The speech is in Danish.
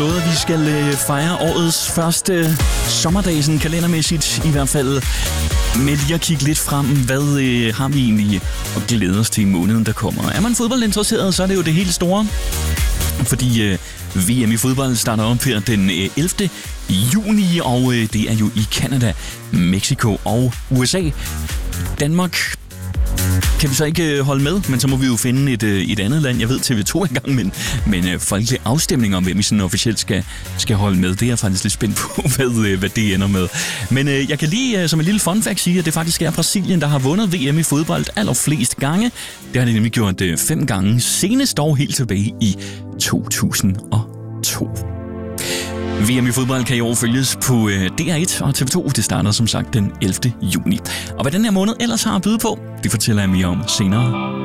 lovet, at vi skal fejre årets første sommerdag, sådan kalendermæssigt i hvert fald. Med lige at kigge lidt frem, hvad har vi egentlig at glæde os til i måneden, der kommer. Er man fodboldinteresseret, så er det jo det helt store. Fordi VM i fodbold starter op her den 11. juni, og det er jo i Canada, Mexico og USA. Danmark kan vi så ikke holde med, men så må vi jo finde et andet land. Jeg ved, TV2 er i gang, men folkelig afstemning om, hvem vi sådan officielt skal holde med, det er jeg faktisk lidt spændt på, hvad det ender med. Men jeg kan lige som en lille fun fact sige, at det faktisk er Brasilien, der har vundet VM i fodbold allerflest gange. Det har de nemlig gjort 5 gange, senest dog helt tilbage i 2002. VM i fodbold kan i år følges på DR1 og TV2. Det starter som sagt den 11. juni. Og hvad den her måned ellers har at byde på, det fortæller jeg mere om senere.